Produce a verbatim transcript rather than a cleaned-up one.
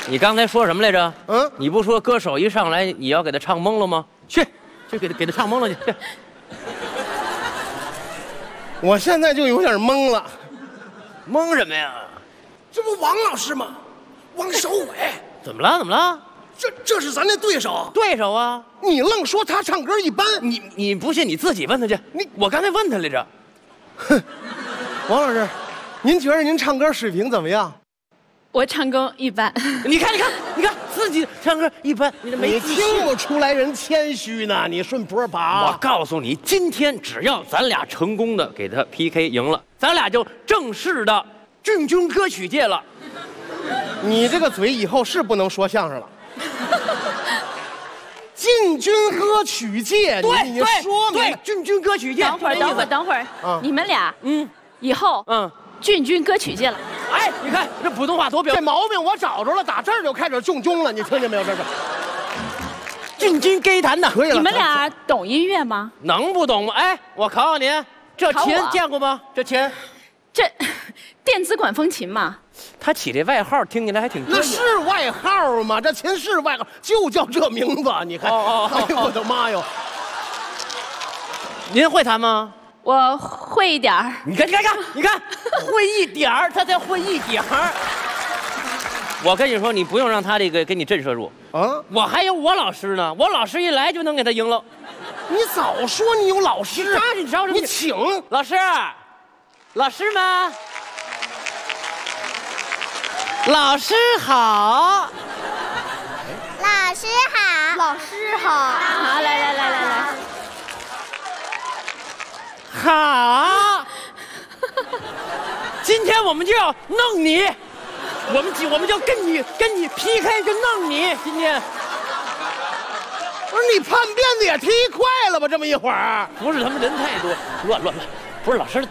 你刚才说什么来着？ 嗯， 你不说歌手一上来你要给他唱懵了吗？去，去给他给他唱懵了去。去我现在就有点懵了。 懵什么呀？ 这不王老师吗？王守伟。 怎么了？怎么了？ 这这是咱的对手。 对手啊！ 你愣说他唱歌一般， 你你不信你自己问他去。你我刚才问他来着。 哼，王老师，您觉得您唱歌水平怎么样？ 我唱歌一般。 你看，你看，你看，自己唱歌一般，你这没你听不出来人谦虚呢？你顺坡爬。 我告诉你，今天只要咱俩成功的给他 P K 赢了，咱俩就正式的进军歌曲界了。 你这个嘴以后是不能说相声了。进军歌曲界， 对你你说明对，进军歌曲界。 等会儿，等会儿，等会儿， 嗯你们俩， 嗯， 以后嗯， 进军歌曲界了。 哎，你看这普通话多标这毛病我找着了，打这儿就开始进军了，你听见没有？这是进军歌坛呢。 可以了。 你们俩懂音乐吗？ 能不懂吗？哎，我考考你，这琴考我见过吗？这琴， 这电子管风琴嘛。 他起这外号听起来还挺那是外号吗？这琴是外号，就叫这名字。你看， 哦哦哦哎呦我的妈哟！ 您会弹吗？ 我会一点儿。 你看，你看，看，你看，会一点儿，他才会一点儿。我跟你说，你不用让他这个给你震慑住啊！ 我还有我老师呢，我老师一来就能给他赢了。 你早说你有老师， 你着急着什么？ 你请老师，老师们，老师好， 老师好，老师好， 好，来来来来来， 好。今天我们就要弄你，我们我们就跟你跟你 P K， 就弄你。今天不是你叛变的也忒快了吧？这么一会儿， 不是他们人太多，乱乱乱，不是老师